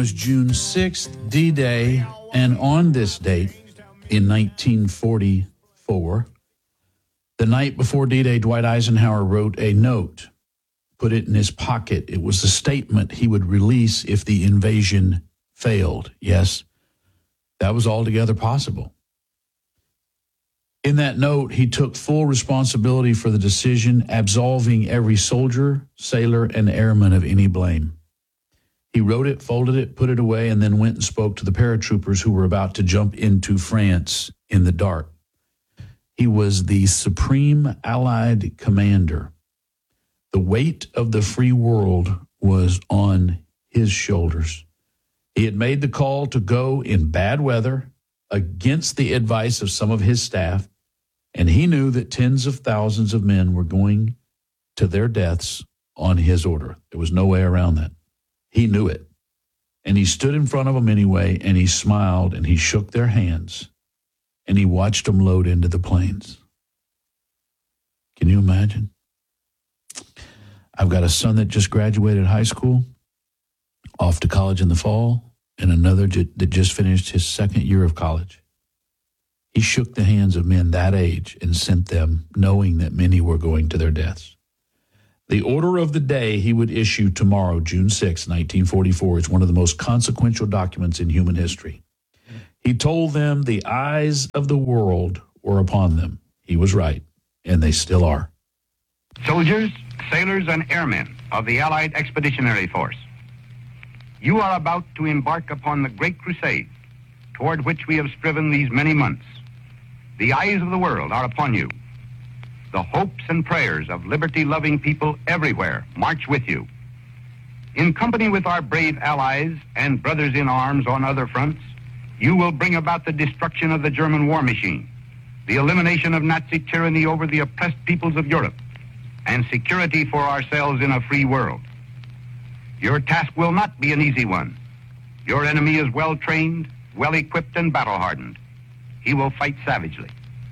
was June 6th, D-Day, and on this date in 1944, the night before D-Day, Dwight Eisenhower wrote a note, put it in his pocket. It was a statement he would release if the invasion failed. Yes, that was altogether possible. In that note, he took full responsibility for the decision, absolving every soldier, sailor, and airman of any blame. He wrote it, folded it, put it away, and then went and spoke to the paratroopers who were about to jump into France in the dark. He was the supreme Allied commander. The weight of the free world was on his shoulders. He had made the call to go in bad weather against the advice of some of his staff, and he knew that tens of thousands of men were going to their deaths on his order. There was no way around that. He knew it. And he stood in front of them anyway, and he smiled, and he shook their hands, and he watched them load into the planes. Can you imagine? I've got a son that just graduated high school, off to college in the fall, and another that just finished his second year of college. He shook the hands of men that age and sent them, knowing that many were going to their deaths. The order of the day he would issue tomorrow, June 6, 1944, is one of the most consequential documents in human history. He told them the eyes of the world were upon them. He was right, and they still are. Soldiers, sailors, and airmen of the Allied Expeditionary Force, you are about to embark upon the great crusade toward which we have striven these many months. The eyes of the world are upon you. The hopes and prayers of liberty-loving people everywhere march with you. In company with our brave allies and brothers in arms on other fronts, you will bring about the destruction of the German war machine, the elimination of Nazi tyranny over the oppressed peoples of Europe, and security for ourselves in a free world. Your task will not be an easy one. Your enemy is well-trained, well-equipped, and battle-hardened. He will fight savagely.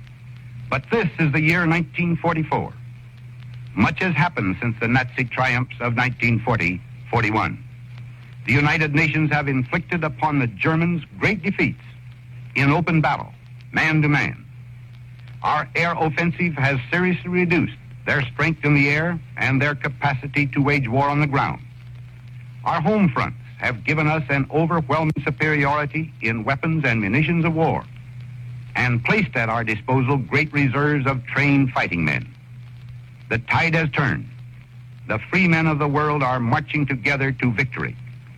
But this is the year 1944. Much has happened since the Nazi triumphs of 1940-41. The United Nations have inflicted upon the Germans great defeats in open battle, man to man. Our air offensive has seriously reduced their strength in the air and their capacity to wage war on the ground. Our home fronts have given us an overwhelming superiority in weapons and munitions of war, and placed at our disposal great reserves of trained fighting men. The tide has turned. The free men of the world are marching together to victory.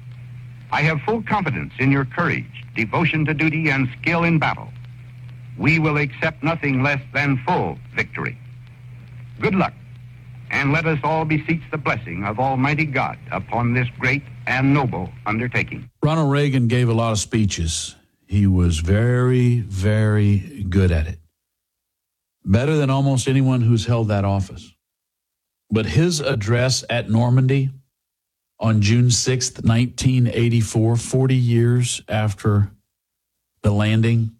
I have full confidence in your courage, devotion to duty, and skill in battle. We will accept nothing less than full victory. Good luck, and let us all beseech the blessing of Almighty God upon this great and noble undertaking. Ronald Reagan gave a lot of speeches. He was very, very good at it. Better than almost anyone who's held that office. But his address at Normandy on June 6th, 1984, 40 years after the landing,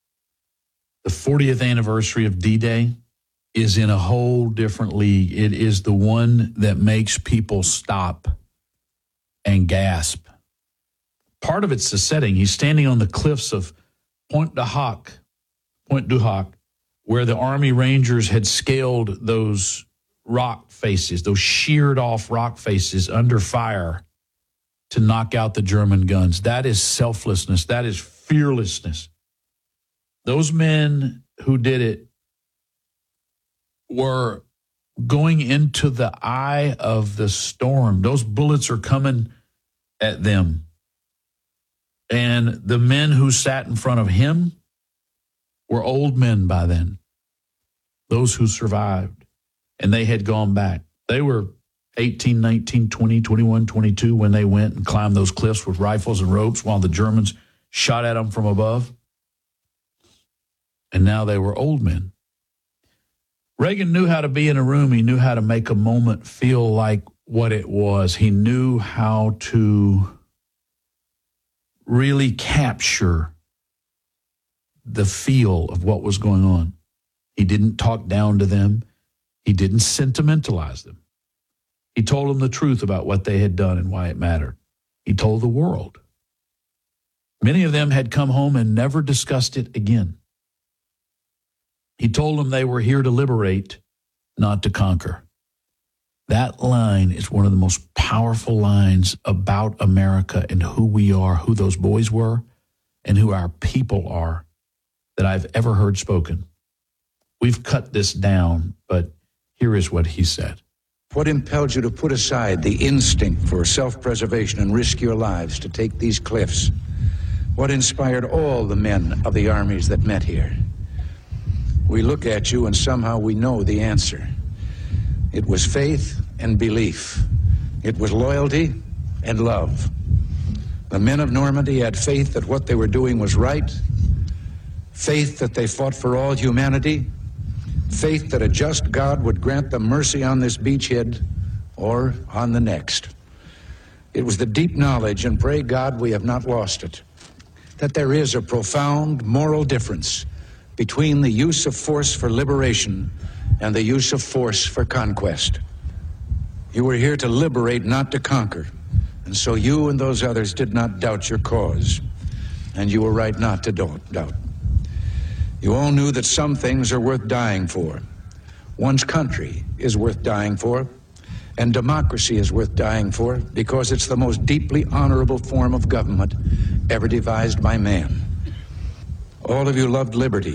the 40th anniversary of D-Day, is in a whole different league. It is the one that makes people stop and gasp. Part of it's the setting. He's standing on the cliffs of Pointe du Hoc, where the Army Rangers had scaled those rock faces, those sheared off rock faces under fire to knock out the German guns. That is selflessness. That is fearlessness. Those men who did it were going into the eye of the storm. Those bullets are coming at them. And the men who sat in front of him were old men by then, those who survived, and they had gone back. They were 18, 19, 20, 21, 22 when they went and climbed those cliffs with rifles and ropes while the Germans shot at them from above. And now they were old men. Reagan knew how to be in a room. He knew how to make a moment feel like what it was. He knew how to really capture the feel of what was going on. He didn't talk down to them. He didn't sentimentalize them. He told them the truth about what they had done and why it mattered. He told the world Many of them had come home and never discussed it again. He told them they were here to liberate, not to conquer. That line is one of the most powerful lines about America and who we are, who those boys were, and who our people are that I've ever heard spoken. We've cut this down, but here is what he said. What impelled you to put aside the instinct for self-preservation and risk your lives to take these cliffs? What inspired all the men of the armies that met here? We look at you and somehow we know the answer. It was faith and belief. It was loyalty and love. The men of Normandy had faith that what they were doing was right, faith that they fought for all humanity, faith that a just God would grant them mercy on this beachhead or on the next. It was the deep knowledge, and pray God we have not lost it, that there is a profound moral difference between the use of force for liberation and the use of force for conquest. You were here to liberate, not to conquer, and so you and those others did not doubt your cause, and you were right not to doubt. You all knew that some things are worth dying for. One's country is worth dying for, and democracy is worth dying for because it's the most deeply honorable form of government ever devised by man. All of you loved liberty.